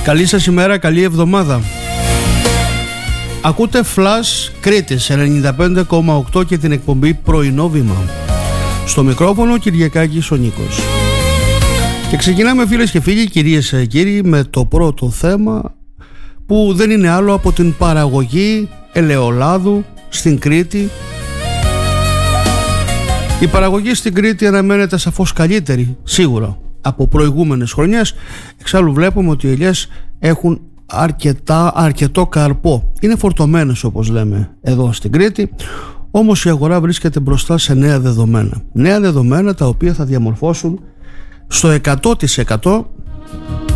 Καλή σας ημέρα, καλή εβδομάδα. Ακούτε Flash Κρήτης 95,8 και την εκπομπή Πρωινό Βήμα. Στο μικρόφωνο Κυριακάκης ο Νίκος. Και ξεκινάμε, φίλες και φίλοι, κυρίες και κύριοι, με το πρώτο θέμα, που δεν είναι άλλο από την παραγωγή ελαιολάδου στην Κρήτη. Η παραγωγή στην Κρήτη αναμένεται σαφώς καλύτερη, σίγουρα, από προηγούμενες χρονιές. Εξάλλου βλέπουμε ότι οι ελιές έχουν αρκετό καρπό. Είναι φορτωμένες, όπως λέμε εδώ στην Κρήτη. Όμως η αγορά βρίσκεται μπροστά σε νέα δεδομένα. Νέα δεδομένα τα οποία θα διαμορφώσουν στο 100%